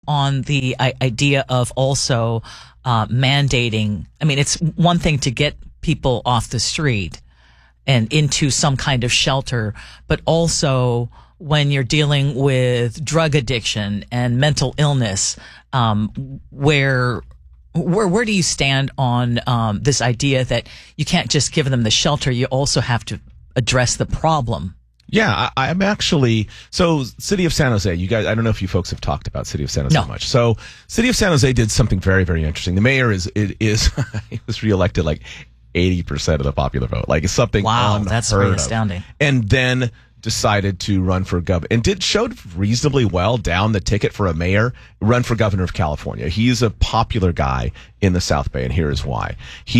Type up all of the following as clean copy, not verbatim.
on the idea of also mandating. I mean, it's one thing to get people off the street and into some kind of shelter, but also when you're dealing with drug addiction and mental illness, where do you stand on this idea that you can't just give them the shelter, you also have to address the problem? Yeah, I'm actually, so City of San Jose, you guys, I don't know if you folks have talked about City of San Jose much. So City of San Jose did something very, very interesting. The mayor he was reelected like 80% of the popular vote. Like it's something that's pretty astounding. And then decided to run for governor and showed reasonably well down the ticket for a mayor, run for governor of California. He's a popular guy in the South Bay, and here is why.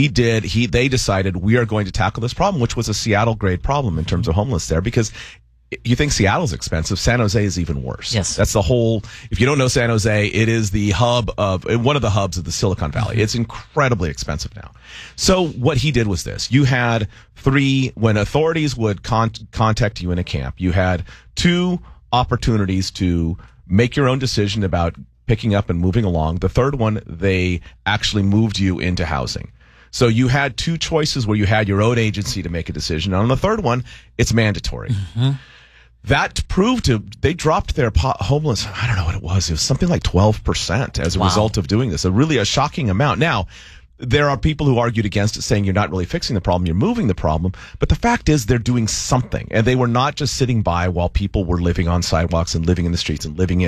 They decided we are going to tackle this problem, which was a Seattle grade problem in terms of homeless there, because you think Seattle's expensive. San Jose is even worse. Yes. That's the whole, if you don't know San Jose, it is the one of the hubs of the Silicon Valley. Mm-hmm. It's incredibly expensive now. So what he did was this. You had when authorities would contact you in a camp, you had 2 opportunities to make your own decision about picking up and moving along. The third one, they actually moved you into housing. So you had 2 choices where you had your own agency to make a decision. And on the third one, it's mandatory. Mm-hmm. That they dropped their homeless, I don't know what it was something like 12% as a result of doing this, a shocking amount. Now, there are people who argued against it, saying you're not really fixing the problem, you're moving the problem. But the fact is they're doing something, and they were not just sitting by while people were living on sidewalks and living in the streets and living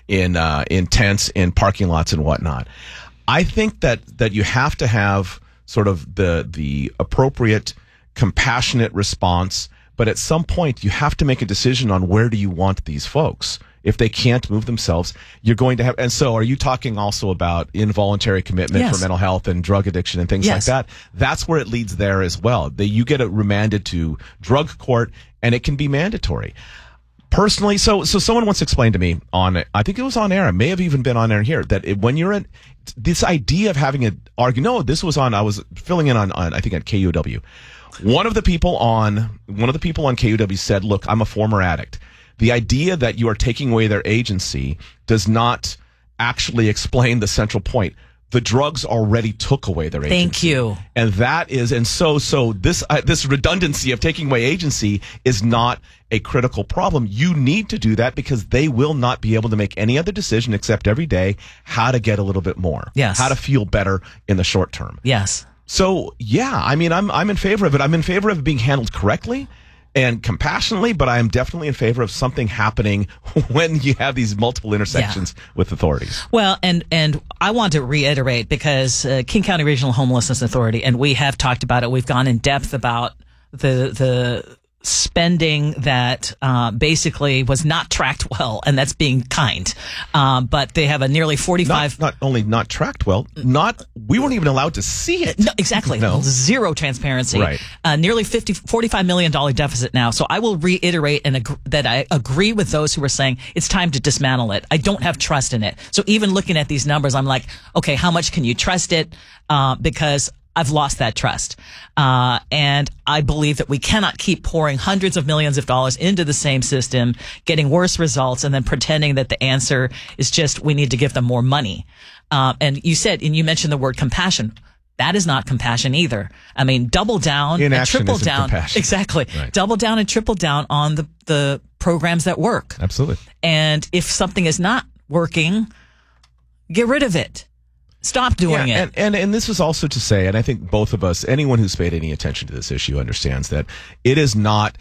in tents, in parking lots and whatnot. I think that you have to have sort of the appropriate, compassionate response. But at some point, you have to make a decision on where do you want these folks. If they can't move themselves, you're going to have. And so are you talking also about involuntary commitment for mental health and drug addiction and things like that? That's where it leads there as well. You get it remanded to drug court, and it can be mandatory. Personally, so someone once explained to me I think it was on air, it may have even been on air here, that when you're in this idea of having an argument, I was filling in on I think at KUW. One of the people on KUW said, look, I'm a former addict. The idea that you are taking away their agency does not actually explain the central point. The drugs already took away their agency. Thank you. And so this redundancy of taking away agency is not a critical problem. You need to do that because they will not be able to make any other decision except every day how to get a little bit more. Yes. How to feel better in the short term. Yes. So, yeah, I mean, I'm in favor of it. I'm in favor of it being handled correctly and compassionately, but I am definitely in favor of something happening when you have these multiple intersections with authorities. Well, and I want to reiterate, because King County Regional Homelessness Authority, and we have talked about it, we've gone in depth about the spending that basically was not tracked well, and that's being kind. But they have a nearly 45... Not only not tracked well, we weren't even allowed to see it. No, exactly. No. Zero transparency. Right. Nearly $45 million deficit now. So I will reiterate that I agree with those who are saying it's time to dismantle it. I don't have trust in it. So even looking at these numbers, I'm like, okay, how much can you trust it? Because I've lost that trust. And I believe that we cannot keep pouring hundreds of millions of dollars into the same system, getting worse results, and then pretending that the answer is just we need to give them more money. And you mentioned the word compassion. That is not compassion either. I mean, double down and triple down. Compassion. Exactly. Right. Double down and triple down on the programs that work. Absolutely. And if something is not working, get rid of it. Stop doing it. And this is also to say, and I think both of us, anyone who's paid any attention to this issue understands that this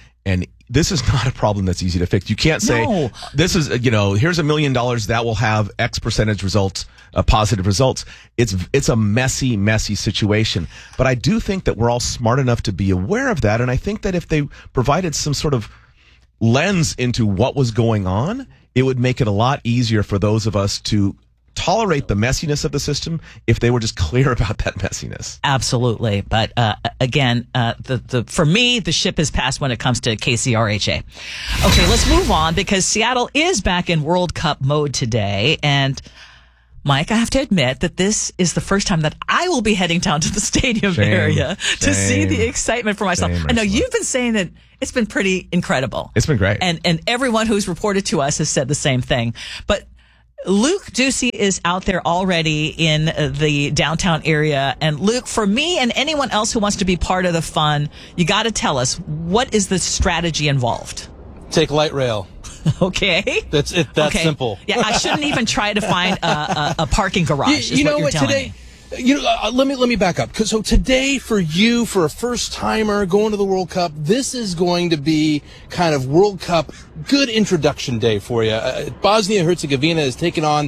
is not a problem that's easy to fix. You can't say, this is, here's $1 million that will have X percentage results, positive results. It's a messy, messy situation. But I do think that we're all smart enough to be aware of that. And I think that if they provided some sort of lens into what was going on, it would make it a lot easier for those of us to tolerate the messiness of the system if they were just clear about that messiness. Absolutely. But again, for me, the ship has passed when it comes to KCRHA. Okay, let's move on, because Seattle is back in World Cup mode today. And Mike, I have to admit that this is the first time that I will be heading down to the stadium area to see the excitement for myself. I know you've been saying that it's been pretty incredible. It's been great. And everyone who's reported to us has said the same thing. But Luke Ducey is out there already in the downtown area. And Luke, for me and anyone else who wants to be part of the fun, you got to tell us, what is the strategy involved? Take light rail. Okay. That's it. That's okay. simple. Yeah, I shouldn't even try to find a parking garage. You know what what? Today, me. Let me back up. So today, for you, for a first timer going to the World Cup, this is going to be kind of World Cup good introduction day for you. Bosnia-Herzegovina has taken on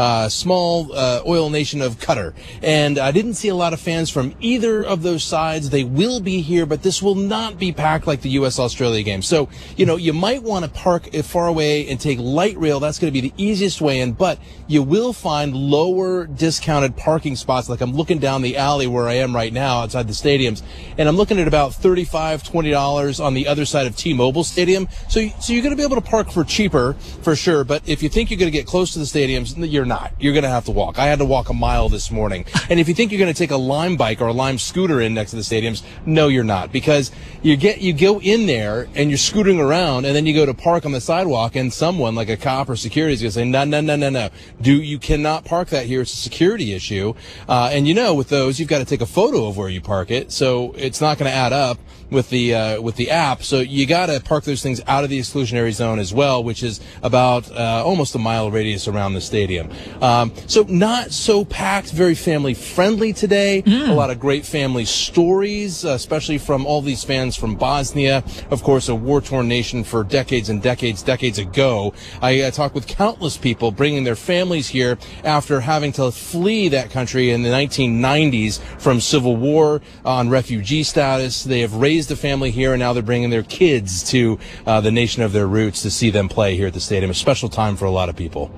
small oil nation of Qatar, and I didn't see a lot of fans from either of those sides. They will be here, but this will not be packed like the U.S.-Australia game. So you might want to park far away and take light rail. That's going to be the easiest way in, but you will find lower discounted parking spots. Like I'm looking down the alley where I am right now outside the stadiums, and I'm looking at about $35, $20 on the other side of T-Mobile Stadium. So you're going to be able to park for cheaper, for sure. But if you think you're going to get close to the stadiums, you're not. You're going to have to walk. I had to walk a mile this morning. And if you think you're going to take a Lime bike or a Lime scooter in next to the stadiums, no, you're not, because you go in there and you're scootering around, and then you go to park on the sidewalk, and someone like a cop or security is going to say, no. You cannot park that here. It's a security issue. And with those, you've got to take a photo of where you park it, so it's not going to add up with the app. So you got to park those things out of the exclusionary zone as well, which is about almost a mile radius around the stadium. So not so packed, very family friendly today. A lot of great family stories, especially from all these fans from Bosnia, of course, a war-torn nation for decades and decades ago. I talked with countless people bringing their families here after having to flee that country in the 1990s from civil war on refugee status. They have raised a family here, and now they're bringing their kids to the nation of their roots to see them play here at the stadium. A special time for a lot of people.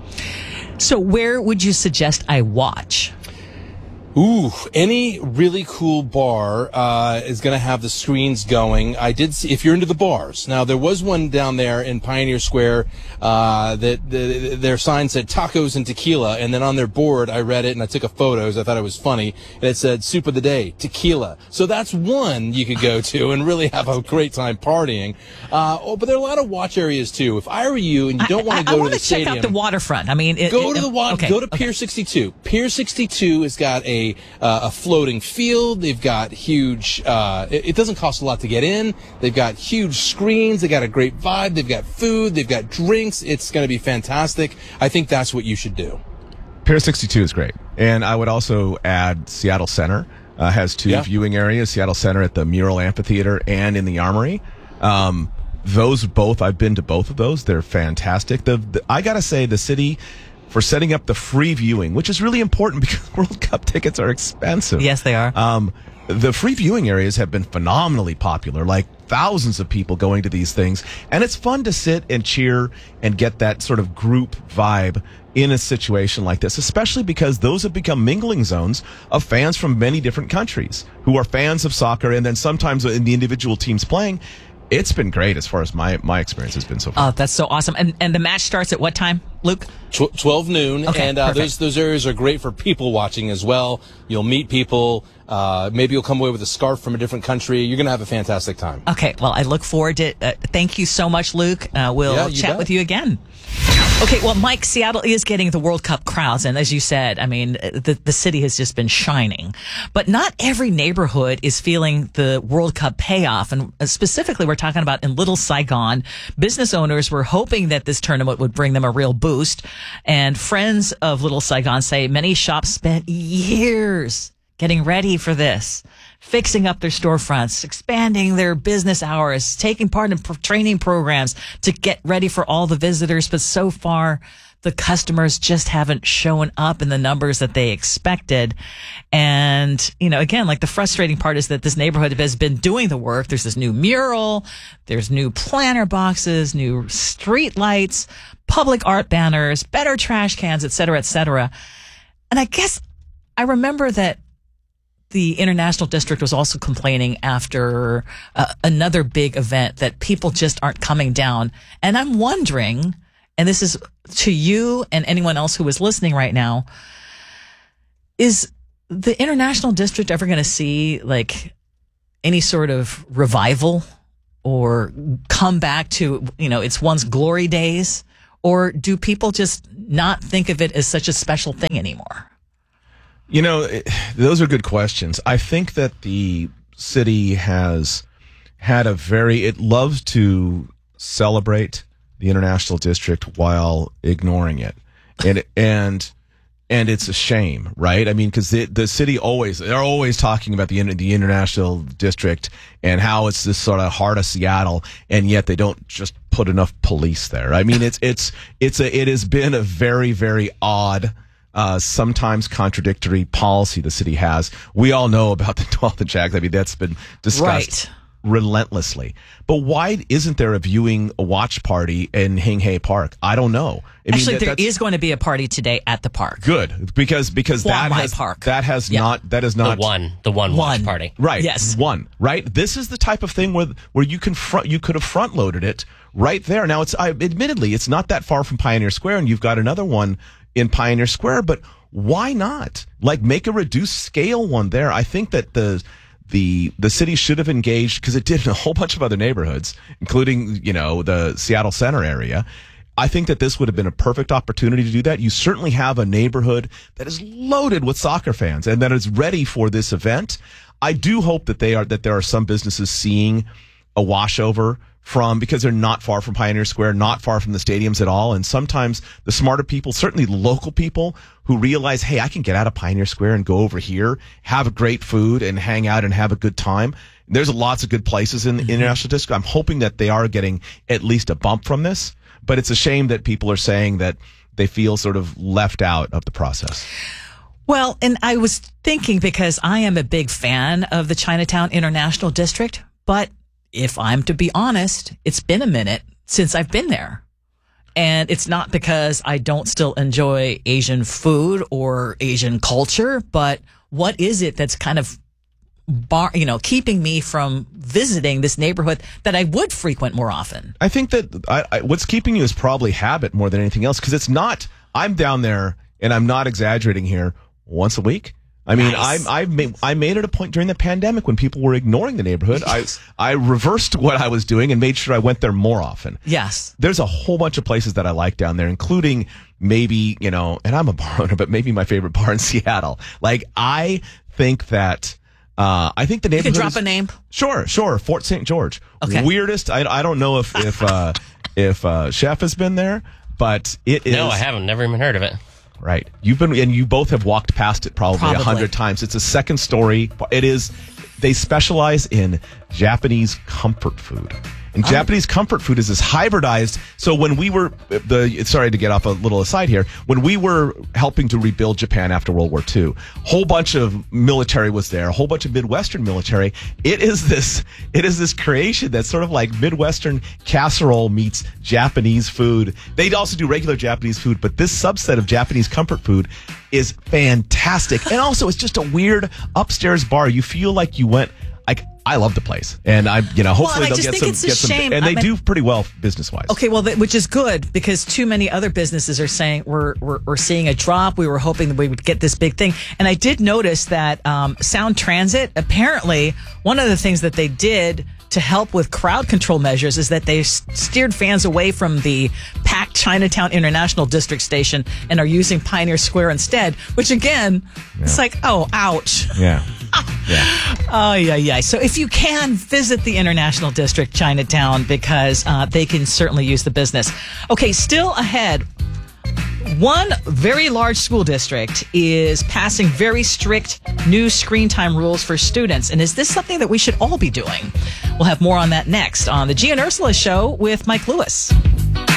So where would you suggest I watch? Ooh, any really cool bar is going to have the screens going. I did see, if you're into the bars. Now, there was one down there in Pioneer Square that their sign said tacos and tequila, and then on their board, I read it and I took a photo because I thought it was funny, and it said soup of the day, tequila. So that's one you could go to and really have a great time partying. But there are a lot of watch areas, too. If I were you and you don't want to go to the stadium. I want to check out the waterfront. I mean, go to Pier 62. Pier 62 has got a floating field. They've got huge, it doesn't cost a lot to get in. They've got huge screens. They got a great vibe. They've got food. They've got drinks. It's going to be fantastic. I think that's what you should do. Pier 62 is great. And I would also add Seattle Center has two viewing areas, Seattle Center at the Mural Amphitheater and in the Armory. Those both, I've been to both of those. They're fantastic. I got to say, the city, for setting up the free viewing, which is really important because World Cup tickets are expensive. Yes, they are. The free viewing areas have been phenomenally popular, like thousands of people going to these things. And it's fun to sit and cheer and get that sort of group vibe in a situation like this, especially because those have become mingling zones of fans from many different countries who are fans of soccer, and then sometimes in the individual teams playing. It's been great as far as my experience has been so far. Oh, that's so awesome. And the match starts at what time, Luke? 12 noon. Okay, and those areas are great for people watching as well. You'll meet people. Maybe you'll come away with a scarf from a different country. You're going to have a fantastic time. Okay, well, I look forward to it. Thank you so much, Luke. We'll chat with you again. Okay, well, Mike, Seattle is getting the World Cup crowds, and as you said, I mean, the city has just been shining. But not every neighborhood is feeling the World Cup payoff, and specifically we're talking about in Little Saigon. Business owners were hoping that this tournament would bring them a real boost, and friends of Little Saigon say many shops spent years getting ready for this, fixing up their storefronts, expanding their business hours, taking part in training programs to get ready for all the visitors. But so far, the customers just haven't shown up in the numbers that they expected. And, again, like the frustrating part is that this neighborhood has been doing the work. There's this new mural, there's new planter boxes, new street lights, public art banners, better trash cans, et cetera, et cetera. And I guess I remember that the International District was also complaining after another big event that people just aren't coming down. And I'm wondering, and this is to you and anyone else who is listening right now, is the International District ever going to see like any sort of revival or come back to, its once glory days? Or do people just not think of it as such a special thing anymore? You know, those are good questions. I think that the city has had it loves to celebrate the International District while ignoring it. And it's a shame, right? I mean, because the city they're always talking about the International District and how it's this sort of heart of Seattle, and yet they don't just put enough police there. I mean, it has been a very, very odd, sometimes contradictory policy the city has. We all know about the 12th and Jack. I mean, that's been discussed relentlessly. But why isn't there a watch party in Hing Hay Park? I don't know. Actually, there is going to be a party today at the park. Good, because that is not the one watch party. Right. Yes. One. Right. This is the type of thing where you could have front loaded it right there. Now admittedly it's not that far from Pioneer Square, and you've got another one in Pioneer Square, but why not? Like, make a reduced scale one there. I think that the city should have engaged, because it did in a whole bunch of other neighborhoods, including, the Seattle Center area. I think that this would have been a perfect opportunity to do that. You certainly have a neighborhood that is loaded with soccer fans and that is ready for this event. I do hope that there are some businesses seeing a washover because they're not far from Pioneer Square, not far from the stadiums at all. And sometimes the smarter people, certainly local people who realize, hey, I can get out of Pioneer Square and go over here, have great food and hang out and have a good time. There's lots of good places in the International District. I'm hoping that they are getting at least a bump from this, but it's a shame that people are saying that they feel sort of left out of the process. Well, and I was thinking, because I am a big fan of the Chinatown International District, but if I'm to be honest, it's been a minute since I've been there. And it's not because I don't still enjoy Asian food or Asian culture, but what is it that's kind of keeping me from visiting this neighborhood that I would frequent more often? I think that what's keeping you is probably habit more than anything else, because it's not, I'm down there, and I'm not exaggerating here, once a week. I mean, nice. I made it a point during the pandemic when people were ignoring the neighborhood. I reversed what I was doing and made sure I went there more often. Yes. There's a whole bunch of places that I like down there, including maybe, and I'm a bar owner, but maybe my favorite bar in Seattle. Like, I think that the neighborhood. You can drop a name. Sure. Fort St. George. Okay. Weirdest. I don't know if Chef has been there, but it is. No, I haven't. Never even heard of it. Right. You've been, and you both have walked past it probably 100 times. It's a second story. They specialize in Japanese comfort food. And Japanese comfort food is this hybridized. So when we were, sorry to get off a little aside here, when we were helping to rebuild Japan after World War II, a whole bunch of military was there, a whole bunch of Midwestern military. It is this creation that's sort of like Midwestern casserole meets Japanese food. They also do regular Japanese food, but this subset of Japanese comfort food is fantastic. And also, it's just a weird upstairs bar. You feel like you went. I love the place, and hopefully they'll get some, and they do pretty well business wise. Okay, well, which is good, because too many other businesses are saying we're seeing a drop. We were hoping that we would get this big thing, and I did notice that Sound Transit, apparently one of the things that they did to help with crowd control measures is that they steered fans away from the packed Chinatown International District station and are using Pioneer Square instead, which again, it's like, oh, ouch. Yeah. Oh, yeah. So if you can, visit the International District, Chinatown, because they can certainly use the business. Okay, still ahead. One very large school district is passing very strict new screen time rules for students. And is this something that we should all be doing? We'll have more on that next on the Gia and Ursula Show with Mike Lewis.